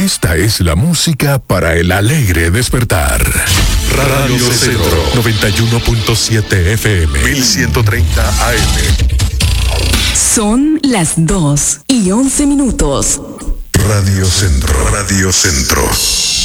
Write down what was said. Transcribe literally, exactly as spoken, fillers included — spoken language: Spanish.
Esta es la música para el alegre despertar. Radio Centro noventa y uno punto siete F M, mil ciento treinta A M. Son las dos y once minutos. Radio Centro, Radio Centro.